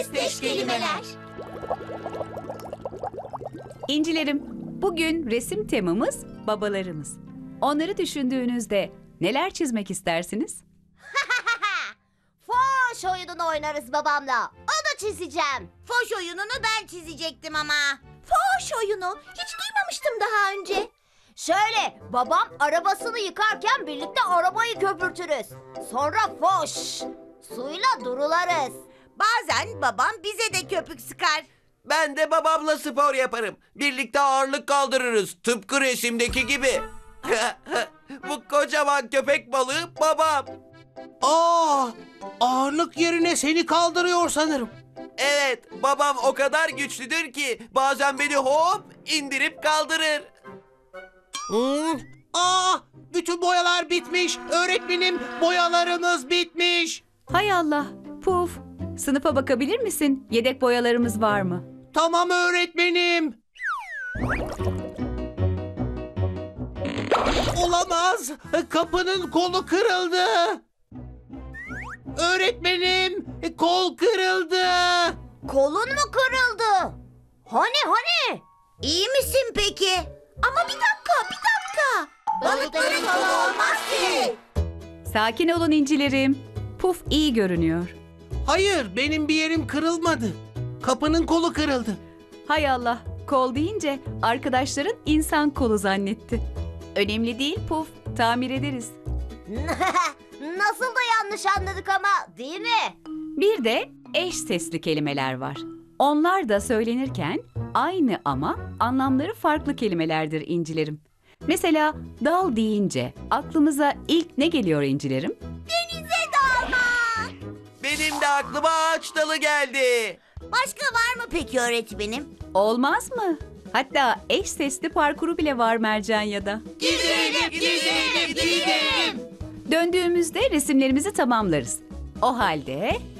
Eş kelimeler. İncilerim, bugün resim temamız babalarımız. Onları düşündüğünüzde neler çizmek istersiniz? Foş oyununu oynarız babamla. Onu çizeceğim. Foş oyununu ben çizecektim ama. Foş oyunu. Hiç duymamıştım daha önce. Şöyle, babam arabasını yıkarken birlikte arabayı köpürtürüz. Sonra foş. Suyla durularız. Bazen babam bize de köpük sıkar. Ben de babamla spor yaparım. Birlikte ağırlık kaldırırız. Tıpkı resimdeki gibi. Bu kocaman köpek balığı babam. Ağırlık yerine seni kaldırıyor sanırım. Evet, babam o kadar güçlüdür ki bazen beni hop indirip kaldırır. Bütün boyalar bitmiş. Öğretmenim, boyalarımız bitmiş. Hay Allah, Puf, sınıfa bakabilir misin? Yedek boyalarımız var mı? Tamam öğretmenim. Olamaz. Kapının kolu kırıldı. Öğretmenim, kol kırıldı. Kolun mu kırıldı? Hani? İyi misin peki? Ama bir dakika. Balıkların kolu olmaz ki. Sakin olun incilerim. Puf iyi görünüyor. Hayır, benim bir yerim kırılmadı. Kapının kolu kırıldı. Hay Allah, kol deyince arkadaşların insan kolu zannetti. Önemli değil Puf, tamir ederiz. Nasıl da yanlış anladık ama, değil mi? Bir de eş sesli kelimeler var. Onlar da söylenirken aynı ama anlamları farklı kelimelerdir incilerim. Mesela dal deyince aklımıza ilk ne geliyor incilerim? Benim de aklıma ağaç dalı geldi. Başka var mı peki öğretmenim? Olmaz mı? Hatta eş sesli parkuru bile var Mercan ya da. Gidelim. Döndüğümüzde resimlerimizi tamamlarız. O halde